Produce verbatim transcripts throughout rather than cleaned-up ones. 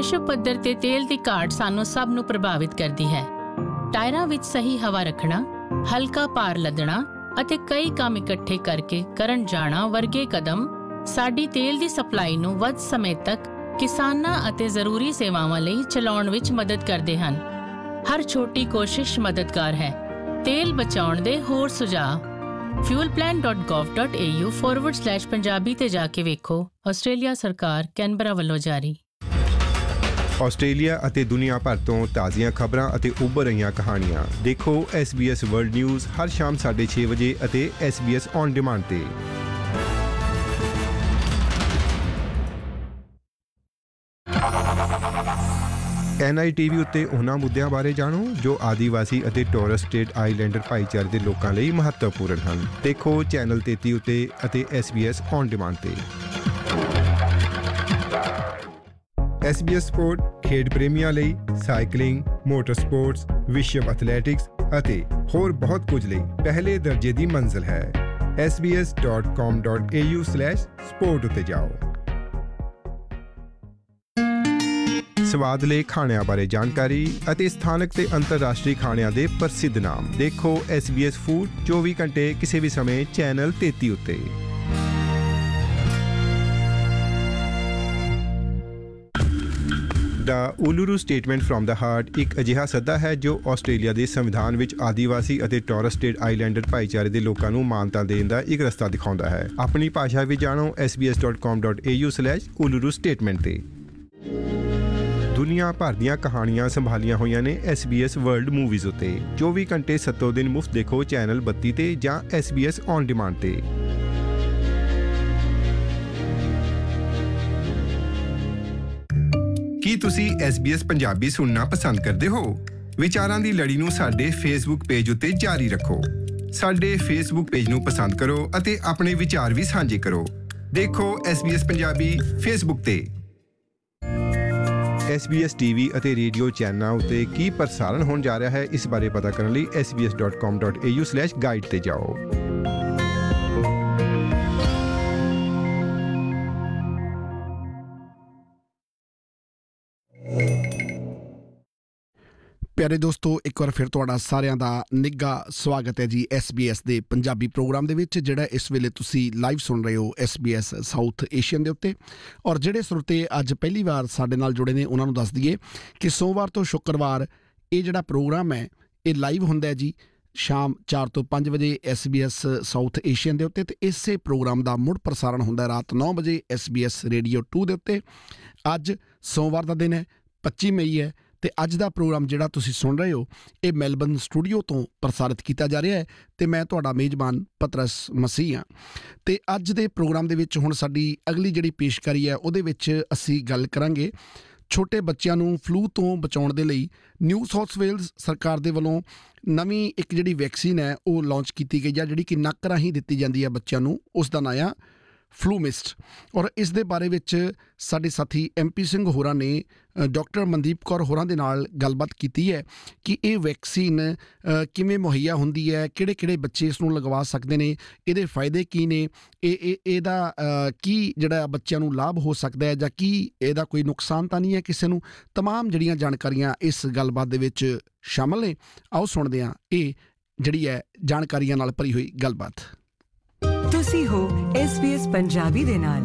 ਵਿਸ਼ਵ ਪੱਧਰ ਤੇ ਤੇਲ ਦੀ ਘਾਟ ਸਾਨੂੰ ਸਭ ਨੂੰ ਪ੍ਰਭਾਵਿਤ ਕਰਦੀ ਹੈ। ਟਾਇਰਾਂ ਵਿੱਚ ਸਹੀ ਹਵਾ ਰੱਖਣਾ, ਹਲਕਾ ਭਾਰ ਲੱਦਣਾ ਅਤੇ ਕਈ ਕੰਮ ਇਕੱਠੇ ਕਰਕੇ ਕਰਨ ਜਾਣਾ ਵਰਗੇ ਕਦਮ ਸਾਡੀ ਤੇਲ ਦੀ ਸਪਲਾਈ ਨੂੰ ਵੱਧ ਸਮੇਂ ਤੱਕ ਕਿਸਾਨਾਂ ਅਤੇ ਜ਼ਰੂਰੀ ਸੇਵਾਵਾਂ ਲਈ ਚਲਾਉਣ ਵਿੱਚ ਮਦਦ ਕਰਦੇ ਹਨ। ਹਰ ਛੋਟੀ ਕੋਸ਼ਿਸ਼ ਮਦਦਗਾਰ ਹੈ। ਤੇਲ ਬਚਾਉਣ ਦੇ ਹੋਰ ਸੁਝਾਅ fuel plan dot gov dot a u forward slash Punjabi ਤੇ ਜਾ ਕੇ ਵੇਖੋ। ਆਸਟ੍ਰੇਲੀਆ ਸਰਕਾਰ ਕੈਨਬਰਾ ਵੱਲੋਂ ਜਾਰੀ। ਆਸਟ੍ਰੇਲੀਆ ਅਤੇ ਦੁਨੀਆ ਭਰ ਤੋਂ ਤਾਜ਼ੀਆਂ ਖਬਰਾਂ ਅਤੇ ਉੱਭਰ ਰਹੀਆਂ ਕਹਾਣੀਆਂ ਦੇਖੋ S B S world news ਹਰ ਸ਼ਾਮ ਸਾਢੇ ਛੇ ਵਜੇ ਅਤੇ S B S on demand ਤੇ। ਐਨ ਆਈ ਟੀ ਵੀ ਉੱਤੇ ਉਹਨਾਂ ਮੁੱਦਿਆਂ ਬਾਰੇ ਜਾਣੋ ਜੋ ਆਦੀਵਾਸੀ ਅਤੇ ਟੋਰਸ ਸਟ੍ਰੇਟ ਆਈਲੈਂਡਰ ਭਾਈਚਾਰੇ ਦੇ ਲੋਕਾਂ ਲਈ ਮਹੱਤਵਪੂਰਨ ਹਨ। ਦੇਖੋ ਚੈਨਲ ਤੇਤੀ ਉੱਤੇ ਅਤੇ S B S on demand ਤੇ। ਐਸ ਬੀ ਐਸ ਸਪੋਰਟ ਖੇਡ ਪ੍ਰੇਮੀਆਂ ਲਈ ਸਾਈਕਲਿੰਗ, ਮੋਟਰ ਸਪੋਰਟਸ, ਵਿਸ਼ਵ ਐਥਲੈਟਿਕਸ ਅਤੇ ਹੋਰ ਬਹੁਤ ਕੁਝ ਲਈ ਪਹਿਲੇ ਦਰਜੇ ਦੀ ਮੰਜ਼ਿਲ ਹੈ। S B S dot com dot A you slash support ਉੱਤੇ ਜਾਓ। ਸਵਾਦਲੇ ਖਾਣਿਆਂ ਬਾਰੇ ਜਾਣਕਾਰੀ ਅਤੇ ਸਥਾਨਕ ਤੇ ਅੰਤਰਰਾਸ਼ਟਰੀ ਖਾਣਿਆਂ ਦੇ ਪ੍ਰਸਿੱਧ ਨਾਮ ਦੇਖੋ ਐਸ ਬੀ ਐਸ ਫੂਡ ਚੌਵੀ ਘੰਟੇ ਕਿਸੇ ਵੀ ਸਮੇਂ ਚੈਨਲ ਤੇਤੀ ਉੱਤੇ। ਦਾ ਉਲੂਰੂ ਸਟੇਟਮੈਂਟ ਫਰੋਮ ਦਾ ਹਾਰਟ ਇੱਕ ਅਜਿਹਾ ਸੱਦਾ ਹੈ ਜੋ ਆਸਟ੍ਰੇਲੀਆ ਦੇ ਸੰਵਿਧਾਨ ਵਿੱਚ ਆਦੀਵਾਸੀ ਅਤੇ ਟੋਰਸ ਸਟ੍ਰੇਟ ਆਈਲੈਂਡਰ ਭਾਈਚਾਰੇ ਦੇ ਲੋਕਾਂ ਨੂੰ ਮਾਨਤਾ ਦੇਣ ਦਾ ਇੱਕ ਰਸਤਾ ਦਿਖਾਉਂਦਾ ਹੈ। ਆਪਣੀ ਭਾਸ਼ਾ ਵਿੱਚ ਜਾਣੋ S B S dot com dot A you slash ਉਲੂਰੂ statement ਤੇ। ਦੁਨੀਆ ਭਰ ਦੀਆਂ ਕਹਾਣੀਆਂ ਸੰਭਾਲੀਆਂ ਹੋਈਆਂ ਨੇ S B S world movies ਉੱਤੇ। ਚੌਵੀ ਘੰਟੇ ਸੱਤੋਂ ਦਿਨ ਮੁਫਤ ਦੇਖੋ ਚੈਨਲ ਬੱਤੀ ਤੇ ਜਾਂ S B S on demand ਤੇ। ਕੀ ਤੁਸੀਂ ਐਸ ਬੀ ਐਸ ਪੰਜਾਬੀ ਸੁਣਨਾ ਪਸੰਦ ਕਰਦੇ ਹੋ? ਵਿਚਾਰਾਂ ਦੀ ਲੜੀ ਨੂੰ ਸਾਡੇ ਫੇਸਬੁੱਕ ਪੇਜ ਉੱਤੇ ਜਾਰੀ ਰੱਖੋ। ਸਾਡੇ ਫੇਸਬੁੱਕ ਪੇਜ ਨੂੰ ਪਸੰਦ ਕਰੋ ਅਤੇ ਆਪਣੇ ਵਿਚਾਰ ਵੀ ਸਾਂਝੇ ਕਰੋ। ਦੇਖੋ S B S Punjabi Facebook ਤੇ। S B S T V ਅਤੇ ਰੇਡੀਓ ਚੈਨਲਾਂ ਉੱਤੇ ਕੀ ਪ੍ਰਸਾਰਣ ਹੋਣ ਜਾ ਰਿਹਾ ਹੈ ਇਸ ਬਾਰੇ ਪਤਾ ਕਰਨ ਲਈ S B S dot com dot A you slash guide ਤੇ ਜਾਓ। ਪਿਆਰੇ ਦੋਸਤੋ, ਇੱਕ ਵਾਰ ਫਿਰ ਤੁਹਾਡਾ ਸਾਰਿਆਂ ਦਾ ਨਿੱਘਾ ਸਵਾਗਤ ਹੈ ਜੀ ਐਸ ਬੀ ਐਸ ਦੇ ਪੰਜਾਬੀ ਪ੍ਰੋਗਰਾਮ ਦੇ ਵਿੱਚ, ਜਿਹੜਾ ਇਸ ਵੇਲੇ ਤੁਸੀਂ ਲਾਈਵ ਸੁਣ ਰਹੇ ਹੋ S B S south Asian ਦੇ ਉੱਤੇ। ਔਰ ਜਿਹੜੇ ਸਰੋਤੇ ਅੱਜ ਪਹਿਲੀ ਵਾਰ ਸਾਡੇ ਨਾਲ ਜੁੜੇ ਨੇ ਉਹਨਾਂ ਨੂੰ ਦੱਸ ਦਈਏ ਕਿ ਸੋਮਵਾਰ ਤੋਂ ਸ਼ੁੱਕਰਵਾਰ ਇਹ ਜਿਹੜਾ ਪ੍ਰੋਗਰਾਮ ਹੈ ਇਹ ਲਾਈਵ ਹੁੰਦਾ ਹੈ ਜੀ ਸ਼ਾਮ ਚਾਰ ਤੋਂ ਪੰਜ ਵਜੇ S B S south Asian ਦੇ ਉੱਤੇ, ਅਤੇ ਇਸੇ ਪ੍ਰੋਗਰਾਮ ਦਾ ਮੁੜ ਪ੍ਰਸਾਰਣ ਹੁੰਦਾ ਰਾਤ ਨੌ ਵਜੇ S B S radio to ਦੇ ਉੱਤੇ। ਅੱਜ ਸੋਮਵਾਰ ਦਾ ਦਿਨ ਹੈ, ਪੱਚੀ ਮਈ ਹੈ, ਅਤੇ ਅੱਜ ਦਾ ਪ੍ਰੋਗਰਾਮ ਜਿਹੜਾ ਤੁਸੀਂ ਸੁਣ ਰਹੇ ਹੋ ਇਹ ਮੈਲਬਰਨ ਸਟੂਡੀਓ ਤੋਂ ਪ੍ਰਸਾਰਿਤ ਕੀਤਾ ਜਾ ਰਿਹਾ ਹੈ ਅਤੇ ਮੈਂ ਤੁਹਾਡਾ ਮੇਜ਼ਬਾਨ ਪਤਰਸ ਮਸੀਹ ਹਾਂ। ਅਤੇ ਅੱਜ ਦੇ ਪ੍ਰੋਗਰਾਮ ਦੇ ਵਿੱਚ ਹੁਣ ਸਾਡੀ ਅਗਲੀ ਜਿਹੜੀ ਪੇਸ਼ਕਾਰੀ ਹੈ ਉਹਦੇ ਵਿੱਚ ਅਸੀਂ ਗੱਲ ਕਰਾਂਗੇ ਛੋਟੇ ਬੱਚਿਆਂ ਨੂੰ ਫਲੂ ਤੋਂ ਬਚਾਉਣ ਦੇ ਲਈ ਨਿਊ ਸਾਊਥ ਵੇਲਜ਼ ਸਰਕਾਰ ਦੇ ਵੱਲੋਂ ਨਵੀਂ ਇੱਕ ਜਿਹੜੀ ਵੈਕਸੀਨ ਹੈ ਉਹ ਲਾਂਚ ਕੀਤੀ ਗਈ ਹੈ, ਜਿਹੜੀ ਕਿ ਨੱਕ ਰਾਹੀਂ ਦਿੱਤੀ ਜਾਂਦੀ ਹੈ ਬੱਚਿਆਂ ਨੂੰ। ਉਸ ਦਾ ਨਾਂ ਆ ਫਲੂਮਿਸਟ। ਔਰ ਇਸ ਦੇ ਬਾਰੇ ਵਿੱਚ ਸਾਡੇ ਸਾਥੀ ਐਮ ਪੀ ਸਿੰਘ ਹੋਰਾਂ ਨੇ ਡਾਕਟਰ ਮਨਦੀਪ ਕੌਰ ਹੋਰਾਂ ਦੇ ਨਾਲ ਗੱਲਬਾਤ ਕੀਤੀ ਹੈ ਕਿ ਇਹ ਵੈਕਸੀਨ ਕਿਵੇਂ ਮੁਹੱਈਆ ਹੁੰਦੀ ਹੈ, ਕਿਹੜੇ ਕਿਹੜੇ ਬੱਚੇ ਇਸ ਨੂੰ ਲਗਵਾ ਸਕਦੇ ਨੇ, ਇਹਦੇ ਫਾਇਦੇ ਕੀ ਨੇ, ਇਹ ਇਹ ਇਹਦਾ ਕੀ ਜਿਹੜਾ ਬੱਚਿਆਂ ਨੂੰ ਲਾਭ ਹੋ ਸਕਦਾ ਹੈ ਜਾਂ ਕੀ ਇਹਦਾ ਕੋਈ ਨੁਕਸਾਨ ਤਾਂ ਨਹੀਂ ਹੈ ਕਿਸੇ ਨੂੰ। ਤਮਾਮ ਜਿਹੜੀਆਂ ਜਾਣਕਾਰੀਆਂ ਇਸ ਗੱਲਬਾਤ ਦੇ ਵਿੱਚ ਸ਼ਾਮਲ ਨੇ। ਆਓ ਸੁਣਦੇ ਹਾਂ ਇਹ ਜਿਹੜੀ ਹੈ ਜਾਣਕਾਰੀਆਂ ਨਾਲ ਭਰੀ ਹੋਈ ਗੱਲਬਾਤ। ਤੁਸੀਂ ਹੋ ਐਸ ਬੀ ਐਸ ਪੰਜਾਬੀ ਦੇ ਨਾਲ।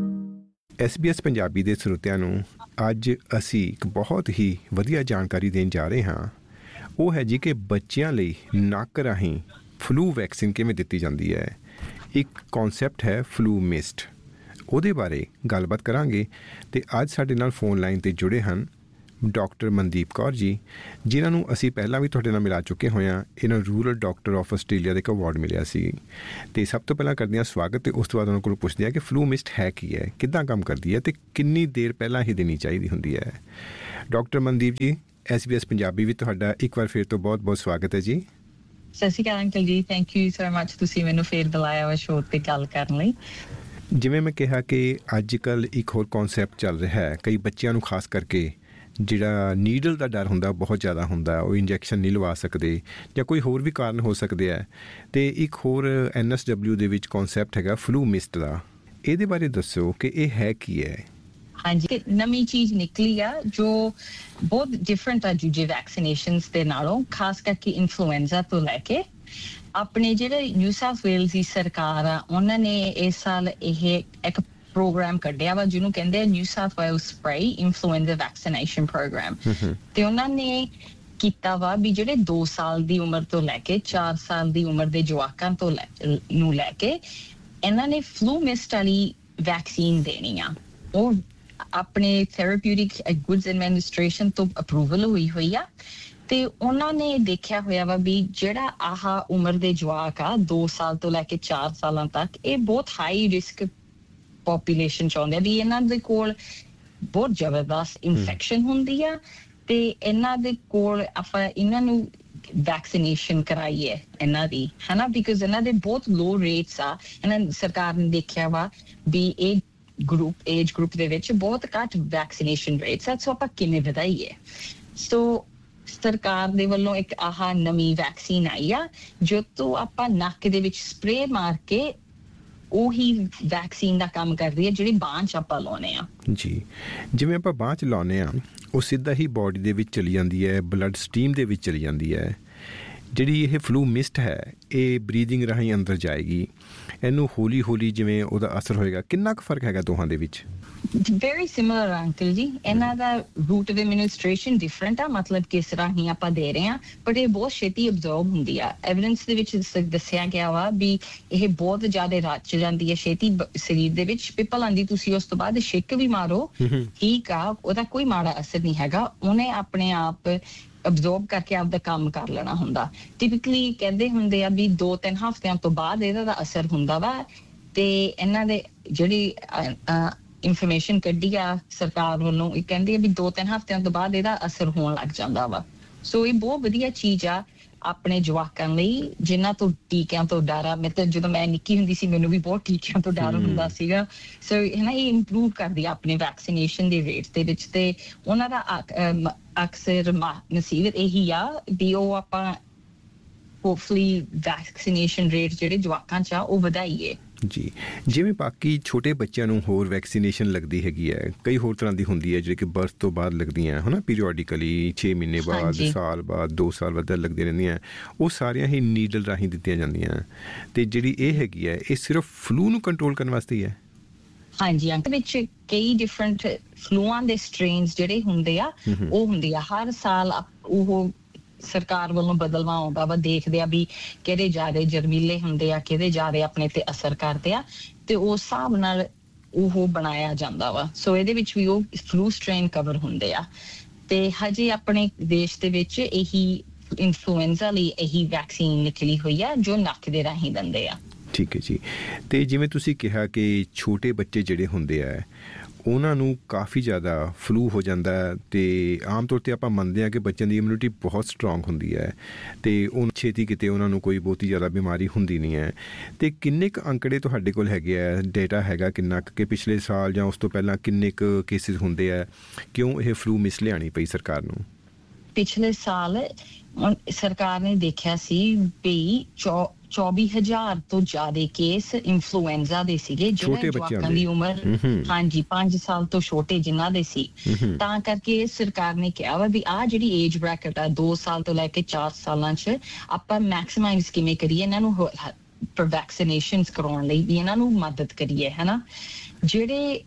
ਐਸ ਬੀ ਐਸ ਪੰਜਾਬੀ ਦੇ ਸਰੋਤਿਆਂ ਨੂੰ ਅੱਜ ਅਸੀਂ ਇੱਕ ਬਹੁਤ ਹੀ ਵਧੀਆ ਜਾਣਕਾਰੀ ਦੇਣ ਜਾ ਰਹੇ ਹਾਂ। ਉਹ ਹੈ ਜੀ ਕਿ ਬੱਚਿਆਂ ਲਈ ਨੱਕ ਰਾਹੀਂ ਫਲੂ ਵੈਕਸੀਨ ਕਿਵੇਂ ਦਿੱਤੀ ਜਾਂਦੀ ਹੈ। ਇੱਕ ਕੌਨਸੈਪਟ ਹੈ ਫਲੂ ਮਿਸਟ, ਉਹਦੇ ਬਾਰੇ ਗੱਲਬਾਤ ਕਰਾਂਗੇ। ਅਤੇ ਅੱਜ ਸਾਡੇ ਨਾਲ ਫੋਨ ਲਾਈਨ 'ਤੇ ਜੁੜੇ ਹਨ ਡਾਕਟਰ ਮਨਦੀਪ ਕੌਰ ਜੀ, ਜਿਨ੍ਹਾਂ ਨੂੰ ਅਸੀਂ ਪਹਿਲਾਂ ਵੀ ਤੁਹਾਡੇ ਨਾਲ ਮਿਲਾ ਚੁੱਕੇ ਹੋਏ ਹਾਂ। ਇਹਨਾਂ ਨੂੰ ਰੂਰਲ ਡਾਕਟਰ ਆਫ ਆਸਟ੍ਰੇਲੀਆ ਦਾ ਇੱਕ ਅਵਾਰਡ ਮਿਲਿਆ ਸੀ। ਅਤੇ ਸਭ ਤੋਂ ਪਹਿਲਾਂ ਕਰਦੇ ਹਾਂ ਸਵਾਗਤ, ਅਤੇ ਉਸ ਤੋਂ ਬਾਅਦ ਉਹਨਾਂ ਕੋਲ ਪੁੱਛਦੇ ਹਾਂ ਕਿ ਫਲੂ ਮਿਸਟ ਹੈ ਕੀ ਹੈ, ਕਿੱਦਾਂ ਕੰਮ ਕਰਦੀ ਹੈ ਅਤੇ ਕਿੰਨੀ ਦੇਰ ਪਹਿਲਾਂ ਹੀ ਦੇਣੀ ਚਾਹੀਦੀ ਹੁੰਦੀ ਹੈ। ਡਾਕਟਰ ਮਨਦੀਪ ਜੀ, ਐਸ ਬੀ ਐਸ ਪੰਜਾਬੀ ਵਿੱਚ ਤੁਹਾਡਾ ਇੱਕ ਵਾਰ ਫਿਰ ਤੋਂ ਬਹੁਤ ਬਹੁਤ ਸਵਾਗਤ ਹੈ ਜੀ। ਸਤਿ ਸ਼੍ਰੀ ਅਕਾਲ ਅੰਕਲ ਜੀ, ਥੈਂਕ ਯੂ ਸੋ ਮਚ, ਤੁਸੀਂ ਮੈਨੂੰ ਫਿਰ ਬੁਲਾਇਆ ਵਾ ਸ਼ੋਅ 'ਤੇ ਗੱਲ ਕਰਨ ਲਈ। ਜਿਵੇਂ ਮੈਂ ਕਿਹਾ ਕਿ ਅੱਜ ਕੱਲ੍ਹ ਇੱਕ ਹੋਰ ਕੌਨਸੈਪਟ ਚੱਲ ਰਿਹਾ ਹੈ, ਕਈ ਬੱਚਿਆਂ ਨੂੰ ਖਾਸ ਕਰਕੇ ਜਿਹੜਾ ਨੀਡਲ ਦਾ ਡਰ ਹੁੰਦਾ ਬਹੁਤ ਜ਼ਿਆਦਾ ਹੁੰਦਾ, ਉਹ ਇੰਜੈਕਸ਼ਨ ਨਹੀਂ ਲਵਾ ਸਕਦੇ ਜਾਂ ਕੋਈ ਹੋਰ ਵੀ ਕਾਰਨ ਹੋ ਸਕਦੇ ਹੈ। ਅਤੇ ਇੱਕ ਹੋਰ ਐਨ ਐਸ ਡਬਲਿਊ ਦੇ ਵਿੱਚ ਕੌਨਸੈਪਟ ਹੈਗਾ ਫਲੂ ਮਿਸਟ ਦਾ, ਇਹਦੇ ਬਾਰੇ ਦੱਸੋ ਕਿ ਇਹ ਹੈ ਕੀ ਹੈ। ਹਾਂਜੀ ਤੇ ਨਵੀਂ ਚੀਜ਼ ਨਿਕਲੀ ਆ ਜੋ ਬਹੁਤ ਡਿਫਰੈਂਟ ਆ ਦੂਜੇ ਵੈਕਸੀਨੇਸ਼ਨਸ ਦੇ ਨਾਲੋਂ, ਖਾਸ ਕਰਕੇ ਇਨਫਲੂਐਂਜ਼ਾ ਤੋਂ ਲੈ ਕੇ। ਆਪਣੇ ਜਿਹੜੇ ਨਿਊ ਸਾਊਥ ਵੇਲਜ਼ ਦੀ ਸਰਕਾਰ ਆ ਉਹਨਾਂ ਨੇ ਇਸ ਸਾਲ ਇਹ ਇੱਕ ਪ੍ਰੋਗਰਾਮ ਕੱਢਿਆ ਵਾ ਜਿਹਨੂੰ ਕਹਿੰਦੇ ਆ new south Wales spray influenza vaccination programme. ਤੇ ਉਹਨਾਂ ਨੇ ਕੀਤਾ ਵਾ ਵੀ ਜਿਹੜੇ ਦੋ ਸਾਲ ਦੀ ਉਮਰ ਤੋਂ ਲੈ ਕੇ ਚਾਰ ਸਾਲ ਦੀ ਉਮਰ ਦੇ ਜਵਾਕਾਂ ਤੋਂ ਨੂੰ ਲੈ ਕੇ ਇਹਨਾਂ ਨੇ ਫਲੂ ਮਿਸਟ ਵਾਲੀ ਵੈਕਸੀਨ ਦੇਣੀ ਆ। ਉਹ ਆਪਣੇ ਥੈਰੇਪਿਊਟਿਕ ਗੁੱਡਸ ਐਡਮਿਨਿਸਟ੍ਰੇਸ਼ਨ ਤੋਂ ਅਪਰੂਵਲ ਹੋਈ ਹੋਈ ਆ ਤੇ ਉਹਨਾਂ ਨੇ ਦੇਖਿਆ ਹੋਇਆ ਵਾ ਵੀ ਜਿਹੜਾ ਆਹ ਉਮਰ ਦੇ ਜਵਾਕ ਆ ਦੋ ਸਾਲ ਤੋਂ ਲੈ ਕੇ ਚਾਰ ਸਾਲਾਂ ਤੱਕ, ਇਹ ਬਹੁਤ ਹਾਈ ਰਿਸਕ ਪੋਪੂਲੇਸ਼ਨ ਚ ਆਉਂਦੇ ਆ ਵੀ ਇਹਨਾਂ ਦੇ ਕੋਲ ਬਹੁਤ ਜ਼ਬਰਦਸਤ ਇਨਫੈਕਸ਼ਨ ਹੁੰਦੀ ਆ ਤੇ ਇਹਨਾਂ ਦੇ ਕੋਲ ਆਪਾਂ ਇਹਨਾਂ ਨੂੰ ਵੈਕਸੀਨੇਸ਼ਨ ਕਰਾਈਏ ਇਹਨਾਂ ਦੀ, ਹਨਾ, ਬਿਕਾਜ਼ ਇਹਨਾਂ ਦੇ ਬਹੁਤ ਲੋ ਰੇਟਸ ਆ। ਇਹਨਾਂ ਸਰਕਾਰ ਨੇ ਦੇਖਿਆ ਵਾ ਵੀ ਇਹ ਗਰੁੱਪ ਏਜ ਗਰੁੱਪ ਦੇ ਵਿੱਚ ਬਹੁਤ ਘੱਟ ਵੈਕਸੀਨੇਸ਼ਨ ਰੇਟਸ ਆ, ਸੋ ਆਪਾਂ ਕਿਵੇਂ ਵਧਾਈਏ। ਸੋ ਸਰਕਾਰ ਦੇ ਵੱਲੋਂ ਇੱਕ ਆਹ ਨਵੀਂ ਵੈਕਸੀਨ ਆਈ ਆ ਜੋ ਤੋਂ ਆਪਾਂ ਨੱਕ ਦੇ ਵਿੱਚ ਸਪਰੇ ਮਾਰ ਕੇ ਉਹੀ ਵੈਕਸੀਨ ਦਾ ਕੰਮ ਕਰਦੀ ਹੈ ਜਿਹੜੀ ਬਾਂਹ 'ਚ ਆਪਾਂ ਲਾਉਂਦੇ ਆ। ਜੀ, ਜਿਵੇਂ ਆਪਾਂ ਬਾਂਹ 'ਚ ਲਾਉਂਦੇ ਆ ਉਹ ਸਿੱਧਾ ਹੀ ਬੋਡੀ ਦੇ ਵਿੱਚ ਚਲੀ ਜਾਂਦੀ ਹੈ, ਬਲੱਡ ਸਟਰੀਮ ਦੇ ਵਿੱਚ ਚਲੀ ਜਾਂਦੀ ਹੈ। ਜਿਹੜੀ ਇਹ ਫਲੂ ਮਿਸਟ ਹੈ ਇਹ ਬਰੀਦਿੰਗ ਰਾਹੀਂ ਅੰਦਰ ਜਾਏਗੀ, ਇਹਨੂੰ ਹੌਲੀ ਹੌਲੀ ਜਿਵੇਂ ਉਹਦਾ ਅਸਰ ਹੋਏਗਾ। ਕਿੰਨਾ ਕੁ ਫਰਕ ਹੈਗਾ ਦੋਹਾਂ ਦੇ ਵਿੱਚ? ਵੈਰੀ ਸਿਮਿਲਰ ਅੰਕਲ ਜੀ, ਇਹਨਾਂ ਦਾ ਰੂਟ ਆਫ ਐਡਮਿਨਿਸਟ੍ਰੇਸ਼ਨ ਡਿਫਰੈਂਟ ਆ, ਮਤਲਬ ਕਿਸ ਰਾਹੀਂ ਆਪਾਂ ਦੇ ਰਹੇ ਹਾਂ, ਬਟ ਇਹ ਬਹੁਤ ਛੇਤੀ ਅਬਜ਼ਰਵ ਹੁੰਦੀ ਆ। ਐਵੀਡੈਂਸ ਦੇ ਵਿੱਚ ਦੱਸਿਆ ਗਿਆ ਵਾ ਵੀ ਇਹ ਬਹੁਤ ਜ਼ਿਆਦਾ ਰਚ ਜਾਂਦੀ ਹੈ ਛੇਤੀ ਸਰੀਰ ਦੇ ਵਿੱਚ। ਪਿੱਪਲ ਆਂਦੀ ਤੁਸੀਂ ਉਸ ਤੋਂ ਬਾਅਦ ਛਿੱਕ ਵੀ ਮਾਰੋ, ਠੀਕ ਆ, ਉਹਦਾ ਕੋਈ ਮਾੜਾ ਅਸਰ ਨਹੀਂ ਹੈਗਾ, ਉਹਨੇ ਆਪਣੇ ਆਪ ਅਬਜ਼ੋਰਬ ਕਰਕੇ ਆਪਦਾ ਕੰਮ ਕਰ ਲੈਣਾ ਹੁੰਦਾ। ਟਿਪਿਕਲੀ ਕਹਿੰਦੇ ਹੁੰਦੇ ਆ ਵੀ ਦੋ ਤਿੰਨ ਹਫ਼ਤਿਆਂ ਤੋਂ ਬਾਅਦ ਇਹਦਾ ਦਾ ਅਸਰ ਹੁੰਦਾ ਵਾ। ਤੇ ਇਹਨਾਂ ਦੇ ਜਿਹੜੀ ਇਨਫੋਰਮੇਸ਼ਨ ਕੱਢੀ ਆ ਸਰਕਾਰ ਵੱਲੋਂ, ਇਹ ਕਹਿੰਦੀ ਆ ਵੀ ਦੋ ਤਿੰਨ ਹਫ਼ਤਿਆਂ ਤੋਂ ਬਾਅਦ ਇਹਦਾ ਅਸਰ ਹੋਣ ਲੱਗ ਜਾਂਦਾ ਵਾ। ਸੋ ਇਹ ਬਹੁਤ ਵਧੀਆ ਚੀਜ਼ ਆ ਆਪਣੇ ਜਵਾਕਾਂ ਲਈ ਜਿਨ੍ਹਾਂ ਤੋਂ ਟੀਕਿਆਂ ਤੋਂ ਡਰ ਆ। ਮੈਂ ਤਾਂ ਜਦੋਂ ਮੈਂ ਨਿੱਕੀ ਹੁੰਦੀ ਸੀ ਮੈਨੂੰ ਵੀ ਬਹੁਤ ਟੀਕਿਆਂ ਤੋਂ ਡਰ ਹੁੰਦਾ ਸੀਗਾ। ਸੋ ਹੈ ਨਾ, ਇਹ ਇੰਪਰੂਵ ਕਰਦੀ ਆ ਆਪਣੇ ਵੈਕਸੀਨੇਸ਼ਨ ਦੇ ਰੇਟ ਦੇ ਵਿੱਚ। ਤੇ ਉਹਨਾਂ ਦਾ ਅਕਸਰ ਨਸੀਬਤ ਇਹੀ ਆ ਵੀ ਉਹ ਆਪਾਂ ਹੋਪਫੁਲੀ ਵੈਕਸੀਨੇਸ਼ਨ ਰੇਟ ਜਿਹੜੇ ਜਵਾਕਾਂ 'ਚ ਆ ਉਹ ਵਧਾਈਏ। ਜੀ, ਜਿਵੇਂ ਬਾਕੀ ਛੋਟੇ ਬੱਚਿਆਂ ਨੂੰ ਹੋਰ ਵੈਕਸੀਨੇਸ਼ਨ ਲੱਗਦੀ ਹੈਗੀ ਹੈ, ਕਈ ਹੋਰ ਤਰ੍ਹਾਂ ਦੀ ਹੁੰਦੀ ਹੈ ਜਿਹੜੀ ਕਿ ਬਰਥ ਤੋਂ ਬਾਅਦ ਲੱਗਦੀਆਂ ਹੈ ਨਾ, ਪੀਰੀਓਡਿਕਲੀ ਛੇ ਮਹੀਨੇ ਬਾਅਦ, ਸਾਲ ਬਾਅਦ, ਦੋ ਸਾਲ ਬਾਅਦ ਲੱਗਦੀਆਂ ਰਹਿੰਦੀਆਂ। ਉਹ ਸਾਰੀਆਂ ਹੀ ਨੀਡਲ ਰਾਹੀਂ ਦਿੱਤੀਆਂ ਜਾਂਦੀਆਂ। ਤੇ ਜਿਹੜੀ ਇਹ ਹੈਗੀ ਹੈ ਇਹ ਸਿਰਫ ਫਲੂ ਨੂੰ ਕੰਟਰੋਲ ਕਰਨ ਵਾਸਤੇ ਹੀ ਹੈ? ਹਾਂਜੀ ਅੰਕਲ, ਵਿੱਚ ਕਈ ਡਿਫਰੈਂਟ ਫਲੂਆਂ ਦੇ ਸਟ੍ਰੇਨਸ ਜਿਹੜੇ ਹੁੰਦੇ ਆ ਉਹ ਹੁੰਦੇ ਆ। ਹਰ ਸਾਲ ਉਹ ਸਰਕਾਰ ਵੱਲੋਂ ਬਦਲਵਾ ਆਉਂਦਾ ਵਾ, ਦੇਖਦੇ ਆ ਵੀ ਕਿਹੜੇ ਜ਼ਿਆਦਾ ਜ਼ਹਿਰੀਲੇ ਹੁੰਦੇ ਆ, ਕਿਹਦੇ ਜ਼ਿਆਦਾ ਆਪਣੇ ਤੇ ਅਸਰ ਕਰਦੇ ਆ, ਤੇ ਉਸ ਹਿਸਾਬ ਨਾਲ ਉਹ ਬਣਾਇਆ ਜਾਂਦਾ ਵਾ। ਸੋ ਇਹਦੇ ਵਿੱਚ ਵੀ ਉਹ ਫਲੂ ਸਟ੍ਰੇਨ ਕਵਰ ਹੁੰਦੇ ਆ। ਤੇ ਹਜੇ ਆਪਣੇ ਦੇਸ਼ ਦੇ ਵਿੱਚ ਇਹੀ ਇਨਫਲੂਐਂਜ਼ਾ ਲਈ ਇਹੀ ਵੈਕਸੀਨ ਨਿਕਲੀ ਹੋਈ ਆ ਜੋ ਨੱਕ ਦੇ ਰਾਹੀਂ ਦਿੰਦੇ ਆ। ਠੀਕ ਹੈ ਜੀ। ਤੇ ਜਿਵੇਂ ਤੁਸੀਂ ਕਿਹਾ ਕਿ ਛੋਟੇ ਬੱਚੇ ਜਿਹੜੇ ਹੁੰਦੇ ਆ ਉਹਨਾਂ ਨੂੰ ਕਾਫੀ ਜ਼ਿਆਦਾ ਫਲੂ ਹੋ ਜਾਂਦਾ ਤੇ ਆਮ ਤੌਰ 'ਤੇ ਆਪਾਂ ਮੰਨਦੇ ਹਾਂ ਕਿ ਬੱਚਿਆਂ ਦੀ ਇਮਿਊਨਿਟੀ ਬਹੁਤ ਸਟਰੋਂਗ ਹੁੰਦੀ ਹੈ ਤੇ ਉਹ ਛੇਤੀ ਕਿਤੇ ਉਹਨਾਂ ਨੂੰ ਕੋਈ ਬਹੁਤੀ ਜ਼ਿਆਦਾ ਬਿਮਾਰੀ ਹੁੰਦੀ ਨਹੀਂ ਹੈ। ਤੇ ਕਿੰਨੇ ਕੁ ਅੰਕੜੇ ਤੁਹਾਡੇ ਕੋਲ ਹੈਗੇ ਆ, ਡੇਟਾ ਹੈਗਾ ਕਿੰਨਾ ਕੁ ਕਿ ਪਿਛਲੇ ਸਾਲ ਜਾਂ ਉਸ ਤੋਂ ਪਹਿਲਾਂ ਕਿੰਨੇ ਕੁ ਕੇਸਿਸ ਹੁੰਦੇ ਆ? ਕਿਉਂ ਇਹ ਫਲੂ ਮਿਸ ਲਿਆਣੀ ਪਈ ਸਰਕਾਰ ਨੂੰ? ਪਿਛਲੇ ਸਾਲ ਸਰਕਾਰ ਨੇ ਦੇਖਿਆ ਸੀ ਵੀ ਚੌਵੀ ਹਜ਼ਾਰ ਤੋਂ ਜ਼ਿਆਦਾ ਕੇਸ ਇਨਫਲੂਐਂਜ਼ਾ ਦੇ ਸੀਗੇ ਜਿਹੜੇ ਜਵਾਕਾਂ ਦੀ ਉਮਰ ਹਾਂਜੀ ਪੰਜ ਸਾਲ ਤੋਂ ਛੋਟੇ ਜਿਨ੍ਹਾਂ ਦੇ ਸੀ। ਤਾਂ ਕਰਕੇ ਸਰਕਾਰ ਨੇ ਕਿਹਾ ਵਾ ਵੀ ਆਹ ਜਿਹੜੀ ਏਜ ਬ੍ਰੈਕਟ ਆ ਦੋ ਸਾਲ ਤੋਂ ਲੈ ਕੇ ਚਾਰ ਸਾਲਾਂ 'ਚ ਆਪਾਂ ਮੈਕਸਿਮਾਈਜ਼ ਕਿਵੇਂ ਕਰੀਏ, ਇਹਨਾਂ ਨੂੰ ਵੈਕਸੀਨੇਸ਼ਨਸ ਕਰਾਉਣ ਲਈ ਵੀ ਇਹਨਾਂ ਨੂੰ ਮਦਦ ਕਰੀਏ, ਹਨਾ। ਜਿਹੜੇ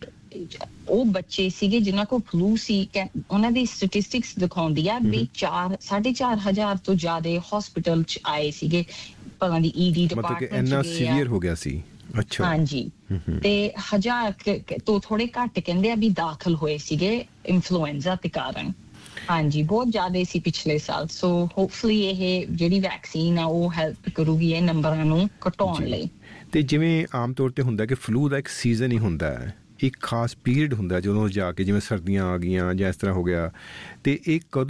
ਉਹ ਬੱਚੇ ਸੀਗੇ ਜਿਨ੍ਹਾਂ ਕੋਲ ਫਲੂ ਸੀ, ਉਹਨਾਂ ਦੀ ਸਟੈਟਿਸਟਿਕਸ ਦਿਖਾਉਂਦੀ ਆ ਵੀ ਚਾਰ ਸਾਢੇ ਚਾਰ ਹਜ਼ਾਰ ਤੋਂ ਜ਼ਿਆਦਾ ਹਸਪੀਟਲ 'ਚ ਆਏ ਸੀਗੇ। ਭਲਾ ਦੀ ਈਡੀ ਡਿਪਾਰਟਮੈਂਟ ਇੰਨਾ ਸੀਵੀਅਰ ਹੋ ਗਿਆ ਸੀ। ਅੱਛਾ, ਹਾਂਜੀ। ਤੇ ਹਜ਼ਾਰ ਤੋਂ ਥੋੜੇ ਘੱਟ ਕਹਿੰਦੇ ਆ ਵੀ ਦਾਖਲ ਹੋਏ ਸੀਗੇ ਇਨਫਲੂਐਂਜ਼ਾ ਦੇ ਕਾਰਨ। ਹਾਂਜੀ, ਬਹੁਤ ਜ਼ਿਆਦਾ ਸੀ ਪਿਛਲੇ ਸਾਲ। ਸੋ ਹੋਪਫੁਲੀ ਇਹ ਜਿਹੜੀ ਵੈਕਸੀਨ ਆ ਉਹ ਹੈਲਪ ਕਰੂਗੀ ਇਹ ਨੰਬਰਾਂ ਨੂੰ ਘਟਾਉਣ ਲਈ। ਤੇ ਜਿਵੇਂ ਆਮ ਤੌਰ ਤੇ ਹੁੰਦਾ ਕਿ ਫਲੂ ਦਾ ਇੱਕ ਸੀਜ਼ਨ ਹੀ ਹੁੰਦਾ ਹੈ, ਇੱਕ ਖਾਸ ਪੀਰੀਅਡ ਹੁੰਦਾ ਜਦੋਂ ਜਾ ਕੇ ਜਿਵੇਂ ਸਰਦੀਆਂ ਆ ਗਈਆਂ ਜਾਂ ਇਸ ਤਰ੍ਹਾਂ ਹੋ ਗਿਆ, ਤੇ ਇਹ ਕਦੋਂ